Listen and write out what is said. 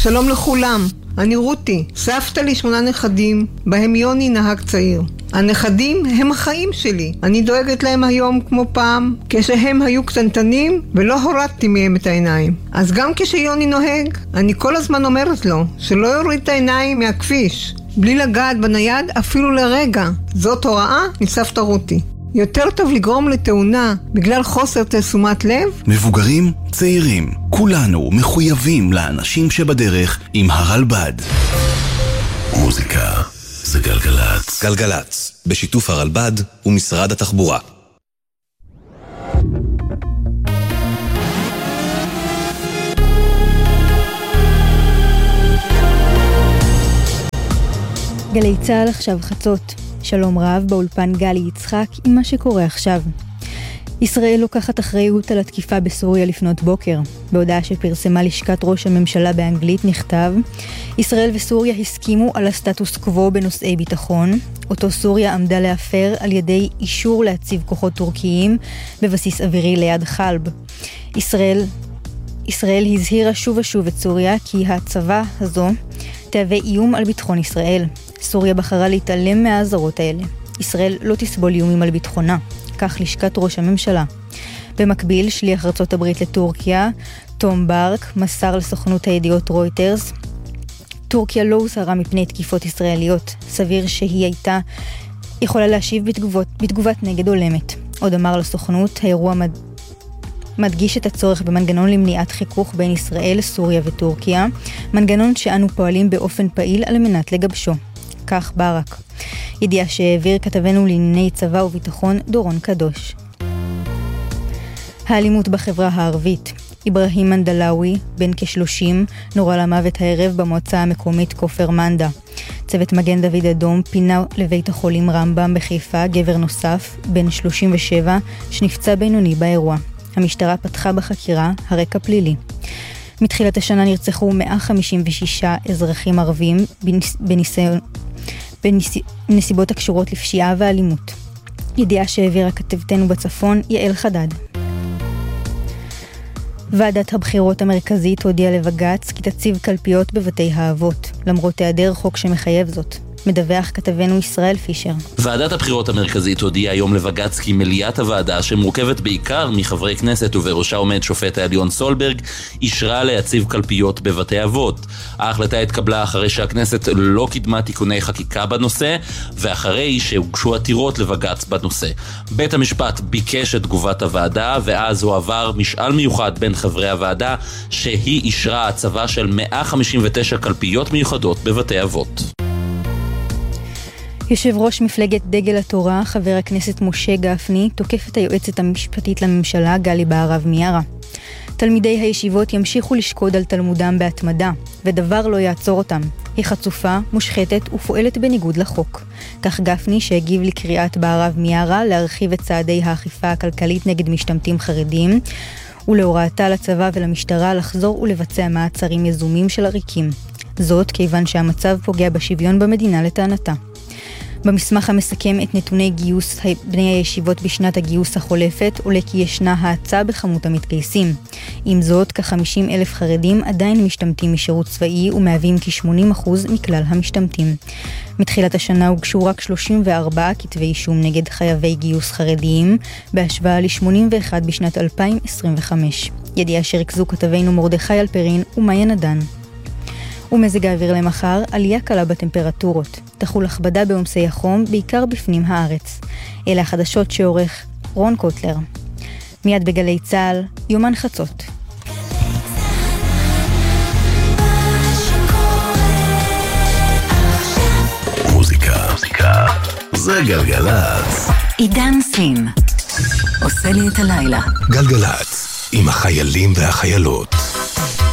שלום לכולם, אני רותי, סבתא לי 8 נכדים, בהם יוני נהג צעיר. הנכדים הם החיים שלי, אני דואגת להם היום כמו פעם, כשהם היו קטנטנים ולא הורדתי מהם את העיניים. אז גם כשיוני נוהג, אני כל הזמן אומרת לו שלא יוריד את העיניים מהכביש, בלי לגעת בנייד אפילו לרגע. זאת הוראה מסבתא רותי. יותר טוב לגרום לתאונה בגלל חוסר תשומת לב. מבוגרים, צעירים, כולנו מחויבים לאנשים שבדרך עם הרלב"ד. מוזיקה זה גלגלץ. גלגלץ, בשיתוף הרלב"ד ומשרד התחבורה. גלי צהל עכשיו חצות. שלום רב, באולפן גלי יצחק עם מה שקורה עכשיו. ישראל לוקחת אחריות על התקיפה בסוריה לפנות בוקר. בהודעה שפרסמה לשכת ראש הממשלה באנגלית נכתב: ישראל וסוריה הסכימו על הסטטוס קוו בנושאי ביטחון. אותו סוריה עמדה להפר על ידי אישור להציב כוחות טורקיים בבסיס אווירי ליד חלב. ישראל הזהירה שוב ושוב את סוריה כי הצבא הזו תהווה איום על ביטחון ישראל. סוריה בחרה להתעלם מהאזהרות האלה. ישראל לא תסבול איומים על ביטחונה, כך לשכת ראש הממשלה. במקביל, שליח ארצות הברית לטורקיה, תום ברק, מסר לסוכנות הידיעות רויטרס: טורקיה לא הוזהרה מפני תקיפות ישראליות. סביר שהיא הייתה יכולה להשיב בתגובת נגד הולמת. עוד אמר לסוכנות, האירוע מדגיש את הצורך במנגנון למניעת חיכוך בין ישראל, סוריה וטורקיה, מנגנון שאנו פועלים באופן פעיל על מנת לגבשו. כך ברק. ידיעה שהעביר כתבנו לענייני צבא וביטחון דורון קדוש. האלימות בחברה הערבית. איברהים מנדלאוי, בן כ-30, נורה למוות הערב במועצה המקומית כופר מנדה. צוות מגן דוד אדום פינה לבית החולים רמב"ם בחיפה גבר נוסף, בן 37, שנפצע בינוני באירוע. המשטרה פתחה בחקירה, הרקע פלילי. מתחילת השנה נרצחו 156 אזרחים ערבים בנסיבות הקשורות לפשיעה ואלימות. ידיעה שהעבירה כתבתנו בצפון, יעל חדד. ועדת הבחירות המרכזית הודיעה לבג"ץ כי תציב קלפיות בבתי האבות, למרות היעדר חוק שמחייב זאת. מדווח כתבנו ישראל פישר. ועדת הבחירות המרכזית הודיעה היום לבג"ץ כי מליאת הוועדה, שמורכבת בעיקר מחברי כנסת ובראשה עומד שופט העליון סולברג, אישרה להציב קלפיות בבתי אבות. ההחלטה התקבלה אחרי שהכנסת לא קידמה תיקוני חקיקה בנושא, ואחרי שהוגשו עתירות לבג"ץ בנושא. בית המשפט ביקש את תגובת הוועדה, ואז הועבר משאל מיוחד בין חברי הוועדה, שהיא אישרה הצבה של 159 קלפיות מיוחדות בבתי אבות. יושב ראש מפלגת דגל התורה, חבר הכנסת משה גפני, תוקף את היועצת המשפטית לממשלה, גלי בהרב מיארה. תלמידי הישיבות ימשיכו לשקוד על תלמודם בהתמדה, ודבר לא יעצור אותם. היא חצופה, מושחתת ופועלת בניגוד לחוק. כך גפני, שהגיב לקריאת בהרב מיארה להרחיב את צעדי האכיפה הכלכלית נגד משתמטים חרדים, ולהוראתה לצבא ולמשטרה לחזור ולבצע מעצרים יזומים של עריקים. זאת כיוון שהמצב פוגע בשוויון במדינה לטענתה. במסמך המסכם את נתוני גיוס בני הישיבות בשנת הגיוס החולפת, עולה כי ישנה האצה בכמות המתגייסים. עם זאת, כ-50,000 חרדים עדיין משתמטים משירות צבאי ומהווים כ-80% מכלל המשתמטים. מתחילת השנה הוגשו רק 34 כתבי אישום נגד חייבי גיוס חרדיים, בהשוואה ל-81 בשנת 2025. ידיעה שריכזו כתבינו מרדכי אלפרין ומאיה נדן. ומזג האוויר למחר, עלייה קלה בטמפרטורות. תחול הכבדה בעומסי החום, בעיקר בפנים הארץ. אלה החדשות שעורך רון קוטלר. מיד בגלי צהל, יומן חצות. מוזיקה זה גלגלץ. עידן סין עושה לי את הלילה. גלגלץ עם החיילים והחיילות.